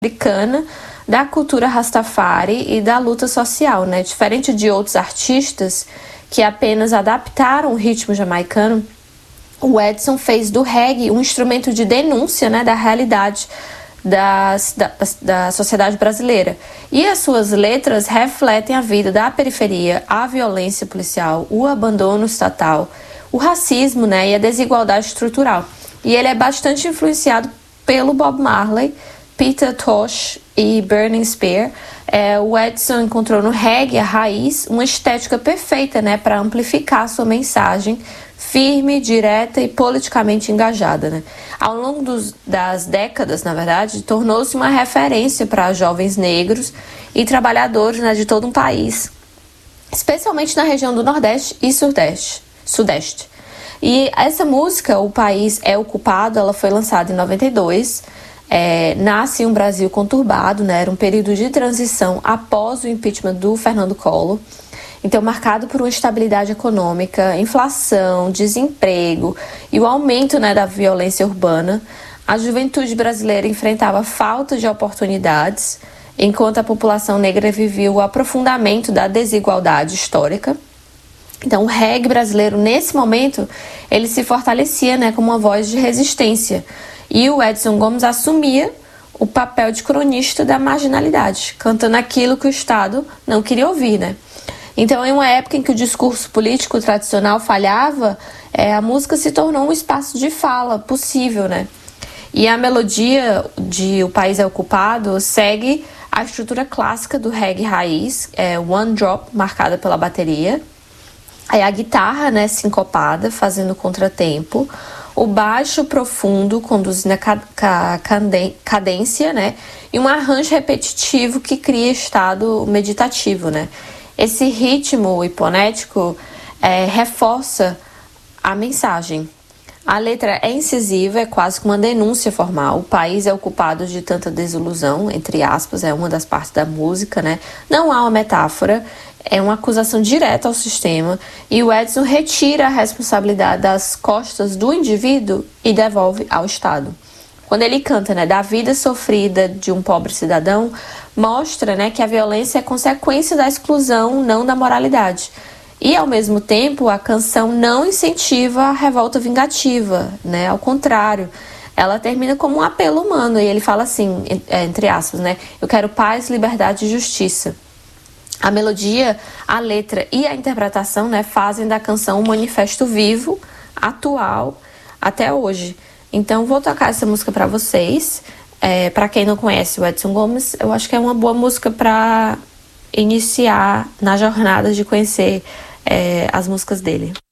africana, da cultura Rastafari e da luta social, né? Diferente de outros artistas que apenas adaptaram o ritmo jamaicano, o Edson fez do reggae um instrumento de denúncia, né, da realidade da sociedade brasileira. E as suas letras refletem a vida da periferia, a violência policial, o abandono estatal, o racismo, né, e a desigualdade estrutural. E ele é bastante influenciado pelo Bob Marley, Peter Tosh e Burning Spear. O Edson encontrou no reggae, a raiz, uma estética perfeita, né, para amplificar sua mensagem firme, direta e politicamente engajada, né? Ao longo das décadas, na verdade, tornou-se uma referência para jovens negros e trabalhadores, né, de todo um país, especialmente na região do Nordeste e Sudeste. E essa música, O País é o Culpado, ela foi lançada em 92. Nasce em um Brasil conturbado, né? Era um período de transição após o impeachment do Fernando Collor. Então, marcado por uma instabilidade econômica, inflação, desemprego e o aumento, né, da violência urbana, a juventude brasileira enfrentava falta de oportunidades, enquanto a população negra vivia o aprofundamento da desigualdade histórica. Então, o reggae brasileiro, nesse momento, ele se fortalecia, né, como uma voz de resistência. E o Edson Gomes assumia o papel de cronista da marginalidade, cantando aquilo que o Estado não queria ouvir, né? Então, em uma época em que o discurso político tradicional falhava, a música se tornou um espaço de fala possível, né? E a melodia de O País é o Culpado segue a estrutura clássica do reggae raiz, one drop, marcada pela bateria, a guitarra, né, sincopada, fazendo contratempo, o baixo profundo, conduzindo a cadência, né, e um arranjo repetitivo que cria estado meditativo, né. Esse ritmo hiponético reforça a mensagem. A letra é incisiva, é quase que uma denúncia formal. O país é o culpado de tanta desilusão, entre aspas, é uma das partes da música, né? Não há uma metáfora, é uma acusação direta ao sistema, e o Edson retira a responsabilidade das costas do indivíduo e devolve ao Estado. Quando ele canta, né, da vida sofrida de um pobre cidadão, mostra, né, que a violência é consequência da exclusão, não da moralidade. E, ao mesmo tempo, a canção não incentiva a revolta vingativa, né? Ao contrário, ela termina como um apelo humano. E ele fala assim, entre aspas, né? Eu quero paz, liberdade e justiça. A melodia, a letra e a interpretação, né, fazem da canção um manifesto vivo, atual, até hoje. Então, vou tocar essa música para vocês. Para quem não conhece o Edson Gomes, eu acho que é uma boa música para iniciar na jornada de conhecer as músicas dele.